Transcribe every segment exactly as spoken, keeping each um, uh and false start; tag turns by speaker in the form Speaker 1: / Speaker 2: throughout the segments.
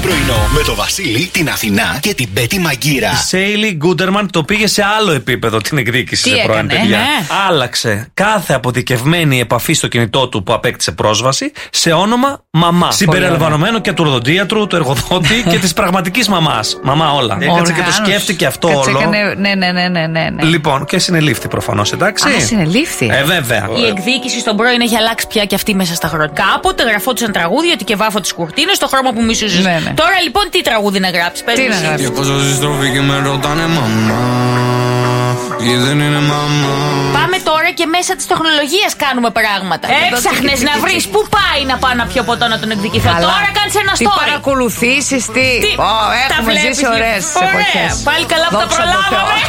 Speaker 1: πρωινό με το Βασίλη, την Αθηνά και την Πέτη Μαγκύρα.
Speaker 2: Η Σέιλι Γκούντερμαν το πήγε σε άλλο επίπεδο την εκδίκηση.
Speaker 3: Τι
Speaker 2: σε πρώην
Speaker 3: έκανε,
Speaker 2: παιδιά.
Speaker 3: ναι.
Speaker 2: Άλλαξε κάθε αποδικευμένη επαφή στο κινητό του που απέκτησε πρόσβαση σε όνομα μαμά. Συμπεριλαμβανομένου και του ορδοντίατρου, του εργοδότη και τη πραγματική μαμά. Μαμά όλα. Έκατσε και το σκέφτηκε αυτό
Speaker 3: Κάτσε,
Speaker 2: όλο.
Speaker 3: Έκανε... Ναι, ναι, ναι, ναι, ναι, ναι.
Speaker 2: Λοιπόν, και συνελήφθη προφανώς, εντάξει.
Speaker 3: Α, συνελήφθη.
Speaker 2: Ε, βέβαια.
Speaker 4: Η εκδίκηση στον πρώην έχει αλλάξει πια και αυτή μέσα στα χρόνια. Κάποτε γραφόντουσαν τραγούδια ότι και βάφω τις κουρτίνες στο χρώμα που μισούζεις.
Speaker 3: Ναι, ναι.
Speaker 4: Τώρα λοιπόν τι τραγούδι να γράψει, πες
Speaker 3: Τι
Speaker 4: μου
Speaker 3: να
Speaker 4: εσύ.
Speaker 3: γράψει.
Speaker 4: Πάμε τώρα και μέσα της τεχνολογίας κάνουμε πράγματα. Έψαχνες να βρεις πού πάει να πάω να πιω ποτό να τον εκδικηθώ.
Speaker 3: Καλά.
Speaker 4: Τώρα κάνεις ένα
Speaker 3: Τι
Speaker 4: story.
Speaker 3: παρακολουθήσεις, τι.
Speaker 4: Τι,
Speaker 3: Ω,
Speaker 4: τα
Speaker 3: έχουμε
Speaker 4: βλέπεις,
Speaker 3: ζήσει ωραίες
Speaker 4: ωραία.
Speaker 3: εποχές.
Speaker 4: Πάλι καλά που τα
Speaker 3: Δόξα τω
Speaker 4: προλάβαμε.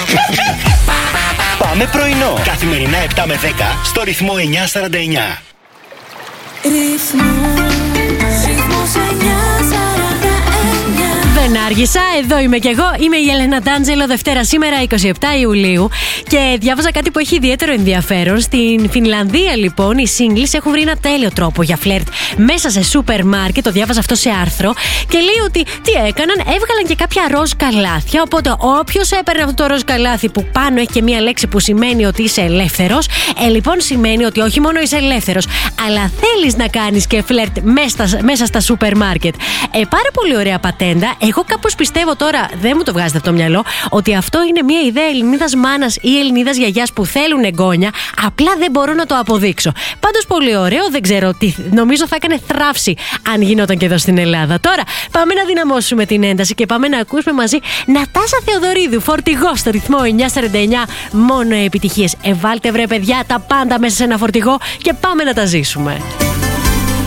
Speaker 1: Πάμε πρωινό. Καθημερινά επτά με δέκα στο ρυθμό εννιά σαράντα εννιά.
Speaker 5: Δεν άργησα, εδώ είμαι κι εγώ. Είμαι η Έλενα Ντάντζελο, Δευτέρα σήμερα, είκοσι επτά Ιουλίου. Και διάβαζα κάτι που έχει ιδιαίτερο ενδιαφέρον. Στην Φινλανδία, λοιπόν, οι singles έχουν βρει ένα τέλειο τρόπο για φλερτ μέσα σε σούπερ μάρκετ. Το διάβαζα αυτό σε άρθρο. Και λέει ότι τι έκαναν, έβγαλαν και κάποια ροζ καλάθια. Οπότε όποιος έπαιρνε αυτό το ροζ καλάθι που πάνω έχει και μία λέξη που σημαίνει ότι είσαι ελεύθερος, ε, λοιπόν σημαίνει ότι όχι μόνο είσαι ελεύθερος, αλλά θέλεις να κάνεις και φλερτ μέσα, μέσα στα σούπερ μάρκετ. Ε, πάρα πολύ ωραία πατέντα. Εγώ κάπως πιστεύω τώρα, δεν μου το βγάζετε από το μυαλό, ότι αυτό είναι μια ιδέα Ελληνίδας μάνας ή Ελληνίδας γιαγιάς που θέλουν εγγόνια, απλά δεν μπορώ να το αποδείξω. Πάντως πολύ ωραίο, δεν ξέρω τι. Νομίζω θα έκανε θράψη αν γινόταν και εδώ στην Ελλάδα. Τώρα πάμε να δυναμώσουμε την ένταση και πάμε να ακούσουμε μαζί Νατάσα Θεοδωρίδου, φορτηγό στο ρυθμό εννιά σαράντα εννιά. Μόνο επιτυχίες. Εβάλτε βρε παιδιά τα πάντα μέσα σε ένα φορτηγό και πάμε να τα ζήσουμε.